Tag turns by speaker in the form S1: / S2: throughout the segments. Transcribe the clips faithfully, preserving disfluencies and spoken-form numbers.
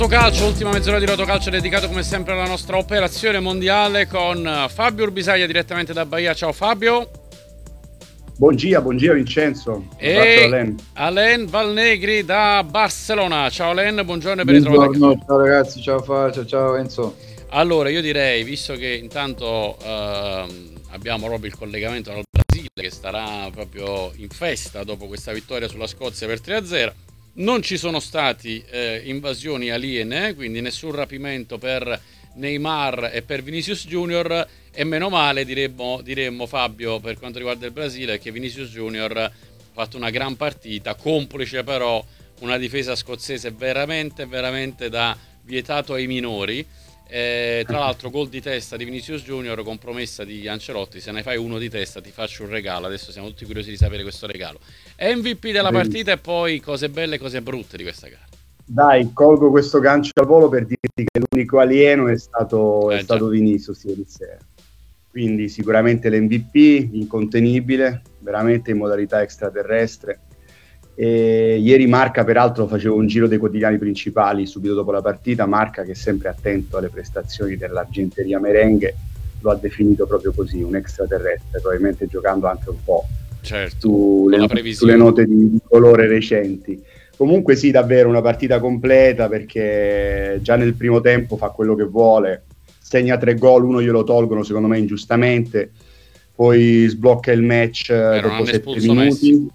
S1: Calcio, ultima mezz'ora di Rotocalcio dedicato come sempre alla nostra operazione mondiale con Fabio Urbisaglia direttamente da Bahia. Ciao Fabio.
S2: Buongiorno, buongiorno Vincenzo.
S1: E Alain. Alain Valnegri da Barcellona. Ciao Alain, buongiorno e ben ritrovato.
S3: Buongiorno, ciao ragazzi, ciao Fabio, ciao Enzo.
S1: Allora io direi, visto che intanto ehm, abbiamo proprio il collegamento dal Brasile che starà proprio in festa dopo questa vittoria sulla Scozia per tre a zero, non ci sono stati eh, invasioni aliene, quindi nessun rapimento per Neymar e per Vinicius Junior, e meno male diremmo, diremmo Fabio per quanto riguarda il Brasile, che Vinicius Junior ha fatto una gran partita, complice però una difesa scozzese veramente veramente da vietato ai minori. Eh, tra l'altro gol di testa di Vinicius Junior con promessa di Ancelotti: se ne fai uno di testa ti faccio un regalo. Adesso siamo tutti curiosi di sapere questo regalo. M V P della partita e poi cose belle e cose brutte di questa gara.
S2: Dai, colgo questo gancio al volo per dirti che l'unico alieno è stato,
S1: eh,
S2: è stato Vinicius ieri sera. Quindi sicuramente l'M V P, incontenibile, veramente in modalità extraterrestre. E ieri Marca, peraltro, facevo un giro dei quotidiani principali subito dopo la partita. Marca, che è sempre attento alle prestazioni dell'Argenteria merengue, lo ha definito proprio così, un extraterrestre, probabilmente giocando anche un po'
S1: certo,
S2: sulle, sulle note di, di colore recenti. Comunque sì, davvero una partita completa, perché già nel primo tempo fa quello che vuole, segna tre gol, uno glielo tolgono secondo me ingiustamente, poi sblocca il match
S1: Però
S2: dopo sette minuti.
S1: Messi.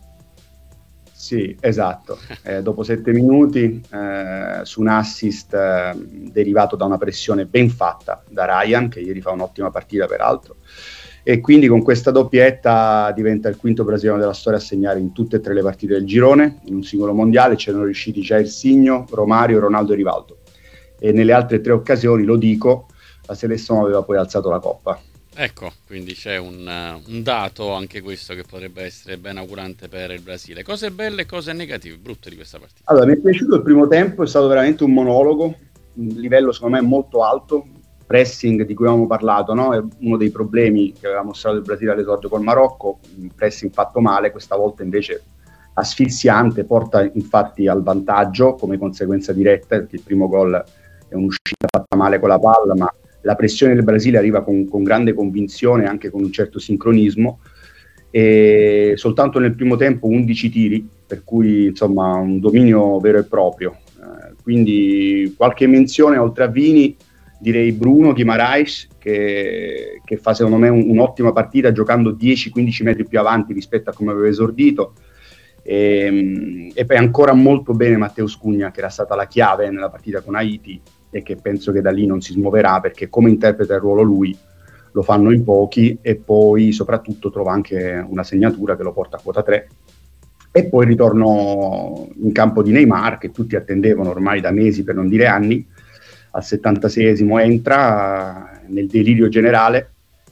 S2: Sì, esatto, eh, dopo sette minuti eh, su un assist eh, derivato da una pressione ben fatta da Ryan, che ieri fa un'ottima partita peraltro, e quindi con questa doppietta diventa il quinto brasiliano della storia a segnare in tutte e tre le partite del girone. In un singolo mondiale c'erano riusciti Jair Signo, Romario, Ronaldo e Rivaldo, e nelle altre tre occasioni, lo dico, la selezione aveva poi alzato la coppa.
S1: Ecco, quindi c'è un, uh, un dato anche questo che potrebbe essere ben augurante per il Brasile. Cose belle e cose negative, brutte di questa partita.
S2: Allora, mi è piaciuto il primo tempo, è stato veramente un monologo, un livello secondo me molto alto, pressing di cui avevamo parlato, no? È uno dei problemi che aveva mostrato il Brasile all'esordio col Marocco, un pressing fatto male, questa volta invece asfissiante, porta infatti al vantaggio come conseguenza diretta, perché il primo gol è un'uscita fatta male con la palla, ma la pressione del Brasile arriva con, con grande convinzione, anche con un certo sincronismo, e soltanto nel primo tempo undici tiri, per cui insomma un dominio vero e proprio. Eh, quindi qualche menzione oltre a Vini, direi Bruno Guimaraes, che, che fa secondo me un, un'ottima partita, giocando dieci quindici metri più avanti rispetto a come aveva esordito. E, e poi ancora molto bene Matteo Scugna, che era stata la chiave nella partita con Haiti, e che penso che da lì non si smuoverà, perché come interpreta il ruolo lui lo fanno in pochi, e poi soprattutto trova anche una segnatura che lo porta a quota tre. E poi il ritorno in campo di Neymar, che tutti attendevano ormai da mesi, per non dire anni. Al settantaseiesimo entra nel delirio generale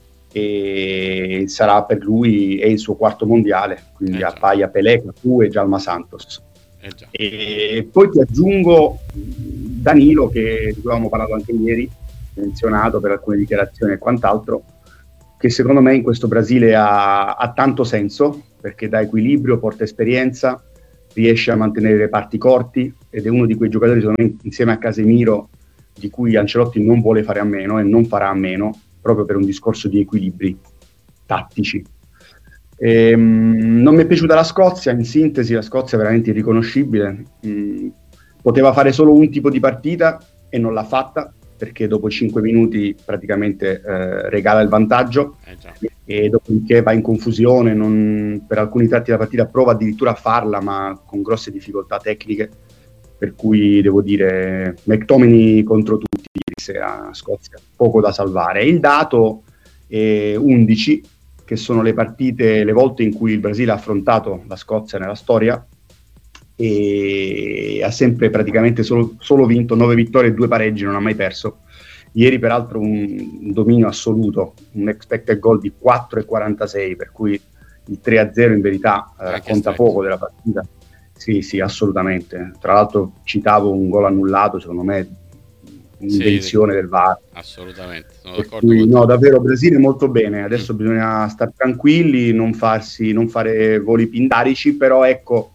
S2: e sarà per lui è il suo quarto mondiale, quindi
S1: eh
S2: appaia Pelé, Cafu e Djalma Santos.
S1: Eh già.
S2: E poi ti aggiungo Danilo, che di cui avevamo parlato anche ieri, menzionato per alcune dichiarazioni e quant'altro, che secondo me in questo Brasile ha, ha tanto senso, perché dà equilibrio, porta esperienza, riesce a mantenere i reparti corti, ed è uno di quei giocatori, secondo me, insieme a Casemiro, di cui Ancelotti non vuole fare a meno e non farà a meno, proprio per un discorso di equilibri tattici. Ehm, non mi è piaciuta la Scozia, in sintesi la Scozia è veramente irriconoscibile. Mm, poteva fare solo un tipo di partita e non l'ha fatta, perché dopo cinque minuti praticamente eh, regala il vantaggio,
S1: Eh già.
S2: e dopodiché va in confusione, non, per alcuni tratti della partita prova addirittura a farla, ma con grosse difficoltà tecniche, per cui devo dire McTominay contro tutti ieri sera, Scozia, poco da salvare. Il dato è undici, che sono le partite, le volte in cui il Brasile ha affrontato la Scozia nella storia, e ha sempre praticamente solo, solo vinto, nove vittorie e due pareggi, non ha mai perso. Ieri peraltro un, un dominio assoluto, un expected goal di quattro virgola quarantasei, per cui il tre a zero in verità eh, racconta poco della partita. Sì, sì, assolutamente. Tra l'altro citavo un gol annullato, secondo me un'invenzione sì, del V A R.
S1: Assolutamente, sono
S2: d'accordo. Cui, no, davvero Brasile molto bene. Adesso mm. bisogna stare tranquilli, non farsi, non fare voli pindarici, però ecco,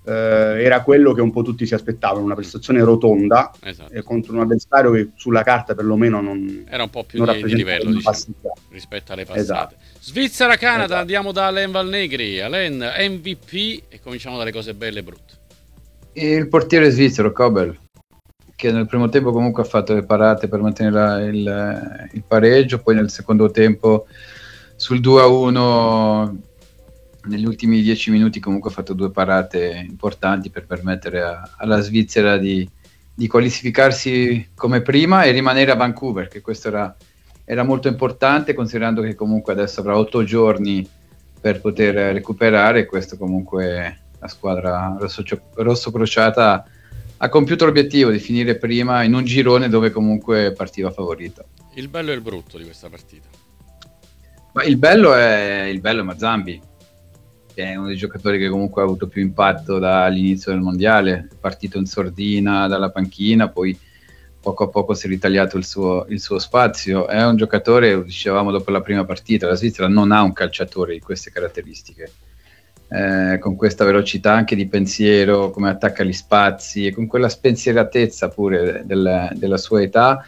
S2: eh, era quello che un po' tutti si aspettavano, una prestazione rotonda,
S1: esatto.
S2: eh, contro un avversario che sulla carta perlomeno non
S1: era un po' più
S2: non
S1: di, di livello, diciamo, rispetto alle passate.
S2: Esatto.
S1: Svizzera-Canada,
S2: Esatto.
S1: andiamo da Alain Valnegri. Alain, M V P, e cominciamo dalle cose belle e brutte.
S3: Il portiere svizzero, Kobel, che nel primo tempo comunque ha fatto le parate per mantenere il, il pareggio, poi nel secondo tempo sul due a uno negli ultimi dieci minuti comunque ha fatto due parate importanti per permettere a, alla Svizzera di, di qualificarsi come prima e rimanere a Vancouver, che questo era, era molto importante, considerando che comunque adesso avrà otto giorni per poter recuperare, e questo comunque la squadra rosso, rosso crociata ha compiuto l'obiettivo di finire prima in un girone dove comunque partiva favorita.
S1: Il bello e il brutto di questa partita?
S3: Ma il bello è il bello è Mazambi, che è uno dei giocatori che comunque ha avuto più impatto dall'inizio del mondiale, è partito in sordina dalla panchina, poi poco a poco si è ritagliato il suo, il suo spazio. È un giocatore, lo dicevamo dopo la prima partita, la Svizzera non ha un calciatore di queste caratteristiche, eh, con questa velocità anche di pensiero, come attacca gli spazi e con quella spensieratezza pure del, della sua età.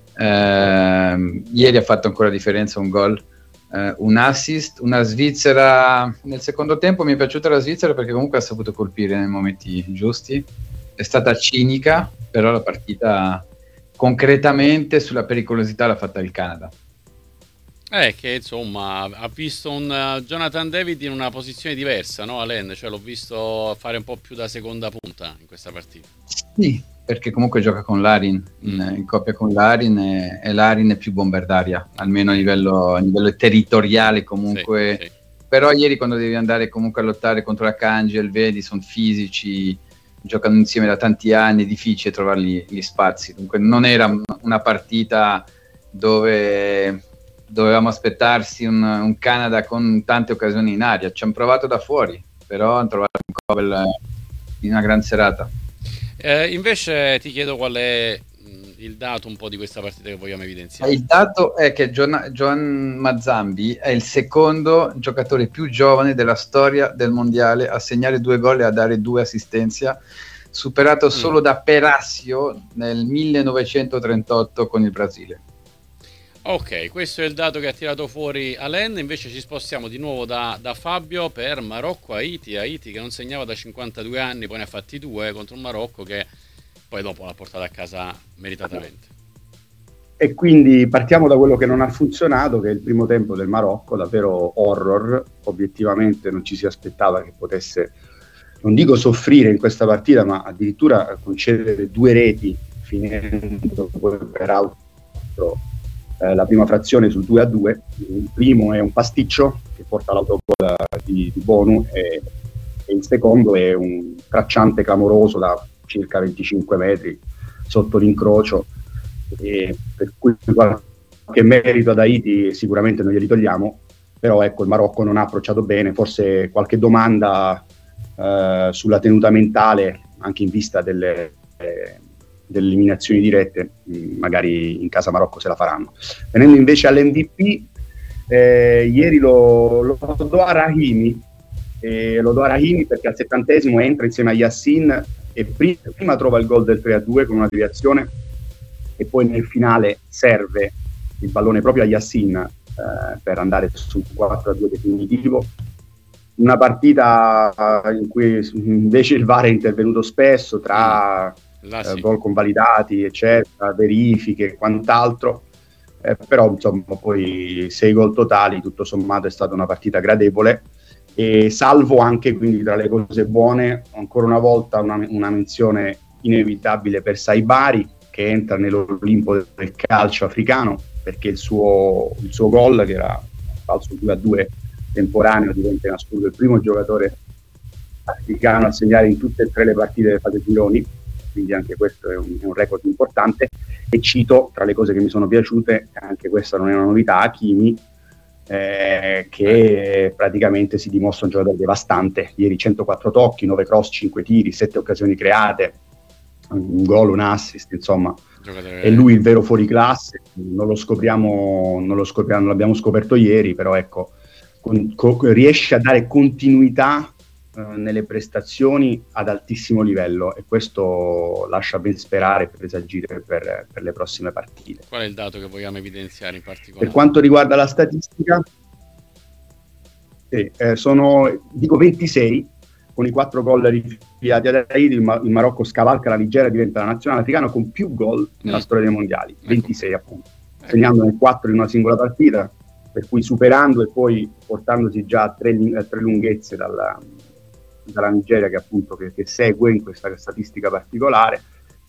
S3: Eh, ieri ha fatto ancora differenza un gol, Uh, un assist, una Svizzera nel secondo tempo. Mi è piaciuta la Svizzera perché comunque ha saputo colpire nei momenti giusti, è stata cinica, però la partita concretamente sulla pericolosità l'ha fatta il Canada.
S1: Eh, che insomma ha visto un uh, Jonathan David in una posizione diversa, no Alain? Cioè l'ho visto fare un po' più da seconda punta in questa partita.
S3: Sì, perché comunque gioca con Larin, in, in coppia con Larin, e, e Larin è più bombardaria, almeno a livello, a livello territoriale comunque. Sì, sì. Però ieri quando devi andare comunque a lottare contro la Kangel, vedi, sono fisici, giocano insieme da tanti anni, è difficile trovargli gli spazi. Dunque non era una partita dove dovevamo aspettarsi un, un Canada con tante occasioni in aria. Ci hanno provato da fuori, però hanno trovato un Kobel in una gran serata.
S1: Eh, invece ti chiedo qual è mh, il dato un po' di questa partita che vogliamo evidenziare.
S3: Il dato è che John, John Mazambi è il secondo giocatore più giovane della storia del mondiale a segnare due gol e a dare due assistenze, superato mm. solo da Perassio nel millenovecentotrentotto con il Brasile.
S1: Ok, questo è il dato che ha tirato fuori Alain. Invece ci spostiamo di nuovo da, da Fabio per Marocco-Haiti. Haiti che non segnava da cinquantadue anni, poi ne ha fatti due contro un Marocco che poi dopo l'ha portata a casa meritatamente.
S2: E quindi partiamo da quello che non ha funzionato, che è il primo tempo del Marocco, davvero horror. Obiettivamente non ci si aspettava che potesse, non dico soffrire in questa partita, ma addirittura concedere due reti, finendo poi peraltro la prima frazione sul due a due. Il primo è un pasticcio che porta all'autogol di, di Bonu e, e il secondo è un tracciante clamoroso da circa venticinque metri sotto l'incrocio, e per cui qualche merito ad Haiti sicuramente non glieli togliamo, però ecco, il Marocco non ha approcciato bene. Forse qualche domanda eh, sulla tenuta mentale anche in vista delle eh, delle eliminazioni dirette, magari in casa Marocco se la faranno. Venendo invece all'M V P, eh, ieri lo, lo do a Rahimi, eh, lo do a Rahimi perché al settantesimo entra insieme a Yassin e prima, prima trova il gol del tre a due con una deviazione e poi nel finale serve il pallone proprio a Yassin eh, per andare sul quattro a due definitivo. Una partita in cui invece il V A R è intervenuto spesso tra
S1: Là, sì.
S2: eh, gol convalidati, eccetera, verifiche e quant'altro, eh, però insomma poi sei gol totali, tutto sommato è stata una partita gradevole, e salvo anche, quindi tra le cose buone, ancora una volta una, una menzione inevitabile per Saibari, che entra nell'Olimpo del calcio africano, perché il suo, il suo gol, che era falso due a due temporaneo, diventa in assoluto il primo giocatore africano a segnare in tutte e tre le partite del fase gironi, quindi anche questo è un, è un record importante. E cito, tra le cose che mi sono piaciute, anche questa non è una novità, Hakimi, eh, che praticamente si dimostra un giocatore devastante. Ieri centoquattro tocchi, nove cross, cinque tiri, sette occasioni create, un gol, un assist, insomma giocatore. È lui il vero fuoriclasse. Non lo scopriamo, non lo scopriamo, non l'abbiamo scoperto ieri, però ecco, con, con, riesce a dare continuità eh, nelle prestazioni ad altissimo livello, e questo lascia ben sperare e presagire per, per le prossime partite.
S1: Qual è il dato che vogliamo evidenziare in particolare?
S2: Per quanto riguarda la statistica, sì, eh, sono dico ventisei, con i quattro gol rifilati ad Haiti. Il, Ma- il Marocco scavalca la Nigeria e diventa la nazionale africana con più gol nella
S1: Mm.
S2: storia dei mondiali,
S1: Ecco.
S2: ventisei appunto, segnandone quattro in una singola partita, per cui superando e poi portandosi già a tre, a tre lunghezze dalla, dalla Nigeria, che appunto che, che segue in questa statistica particolare.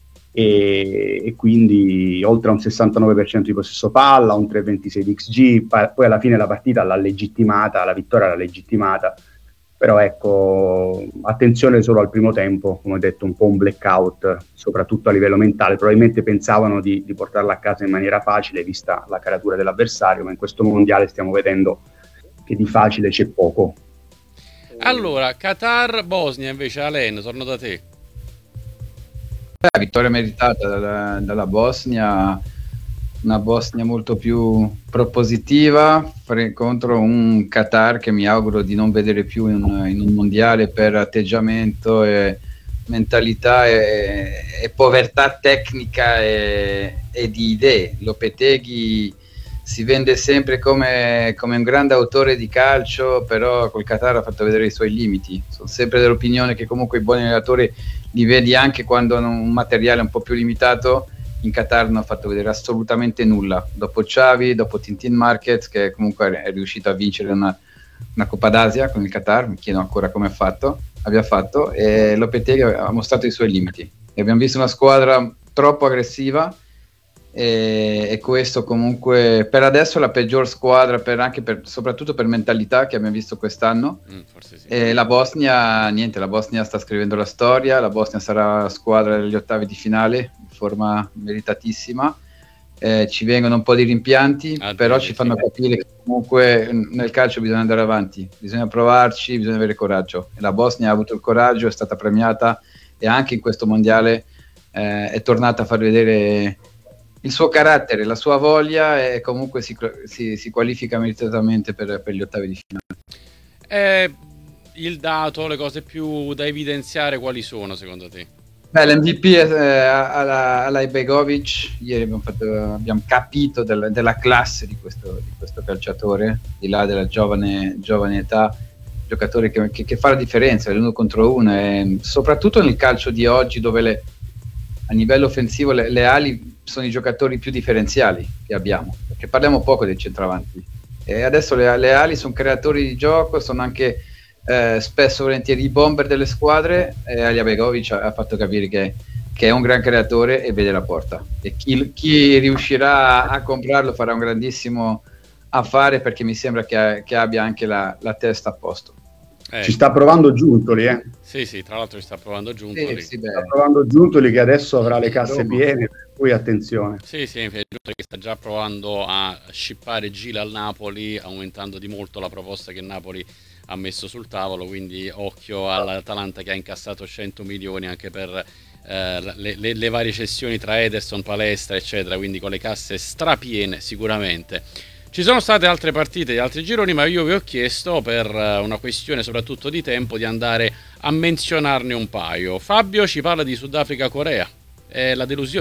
S2: E, e quindi oltre a un sessantanove per cento di possesso palla, un tre virgola ventisei di X G, pa- poi alla fine la partita l'ha legittimata, la vittoria l'ha legittimata, però ecco, attenzione solo al primo tempo, come ho detto, un po' un blackout, soprattutto a livello mentale. Probabilmente pensavano di, di portarla a casa in maniera facile, vista la caratura dell'avversario, ma in questo mondiale stiamo vedendo che di facile c'è poco.
S1: Allora, Qatar-Bosnia invece, Alen, torno da te.
S3: La vittoria meritata dalla, dalla Bosnia, una Bosnia molto più propositiva fre- contro un Qatar che mi auguro di non vedere più in, in un mondiale per atteggiamento e mentalità e, e povertà tecnica e, e di idee. Lopetegui si vende sempre come, come un grande autore di calcio, però col Qatar ha fatto vedere i suoi limiti. Sono sempre dell'opinione che comunque i buoni allenatori li vedi anche quando hanno un materiale un po' più limitato. In Qatar non ha fatto vedere assolutamente nulla. Dopo Xavi, dopo Tintin Marquez, che comunque è riuscito a vincere una, una Coppa d'Asia con il Qatar, mi chiedo ancora come ha fatto, abbia fatto, e Lopetegui ha mostrato i suoi limiti. E abbiamo visto una squadra troppo aggressiva, e, e questo comunque per adesso è la peggior squadra, per, anche per, soprattutto per mentalità, che abbiamo visto quest'anno.
S1: Mm, forse sì.
S3: E la Bosnia, niente, la Bosnia sta scrivendo la storia, la Bosnia sarà la squadra degli ottavi di finale in forma meritatissima. Eh, ci vengono un po' di rimpianti,
S1: Ah,
S3: però
S1: sì,
S3: ci fanno
S1: sì.
S3: capire che comunque nel calcio bisogna andare avanti, bisogna provarci, bisogna avere coraggio, e la Bosnia ha avuto il coraggio, è stata premiata, e anche in questo mondiale eh, è tornata a far vedere il suo carattere, la sua voglia, e comunque si, si, si qualifica meritatamente per, per gli ottavi di finale.
S1: Eh, il dato, le cose più da evidenziare quali sono secondo te?
S3: Beh, l'M V P è eh, alla, alla Ibegovic. Ieri abbiamo, fatto, abbiamo capito del, della classe di questo, di questo calciatore, di là della giovane, giovane età, giocatore che, che, che fa la differenza l'uno contro uno, e soprattutto nel calcio di oggi, dove le, a livello offensivo le, le ali sono i giocatori più differenziali che abbiamo, perché parliamo poco dei centravanti, e adesso le, le ali sono creatori di gioco, sono anche eh, spesso volentieri i bomber delle squadre, e Alija Begovic ha, ha fatto capire che, che è un gran creatore e vede la porta, e chi, chi riuscirà a comprarlo farà un grandissimo affare, perché mi sembra che, che abbia anche la, la testa a posto.
S1: Eh,
S2: Ci sta provando Giuntoli, eh?
S1: Sì, sì, tra l'altro ci sta provando Giuntoli.
S3: Sì, sì,
S2: Sta provando Giuntoli, che adesso avrà le casse
S3: Roma.
S2: piene, per cui attenzione.
S1: Sì, sì, Giuntoli che sta già provando a scippare Gila al Napoli, aumentando di molto la proposta che Napoli ha messo sul tavolo, quindi occhio all'Atalanta che ha incassato cento milioni anche per eh, le, le, le varie cessioni tra Ederson, Palestra, eccetera, quindi con le casse strapiene sicuramente. Ci sono state altre partite di altri gironi, ma io vi ho chiesto, per una questione soprattutto di tempo, di andare a menzionarne un paio. Fabio ci parla di Sudafrica-Corea, è la delusione.